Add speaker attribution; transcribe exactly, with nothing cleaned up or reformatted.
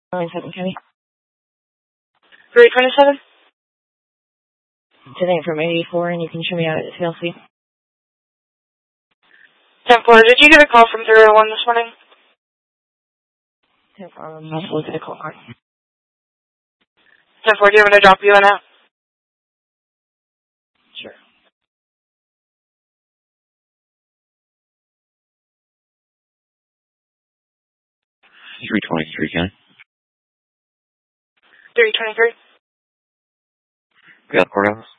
Speaker 1: twenty-seven, Kenny.
Speaker 2: three twenty-seven?
Speaker 1: Today from eighty-four, and you can show me out at C L C.
Speaker 2: ten four, did you get a call from three oh one this morning?
Speaker 1: ten four, I'm not supposed to call card.
Speaker 2: ten four, do you want me to drop you in out?
Speaker 1: Sure.
Speaker 3: three twenty-three, Kenny.
Speaker 2: three twenty-three?
Speaker 3: Got the courthouse?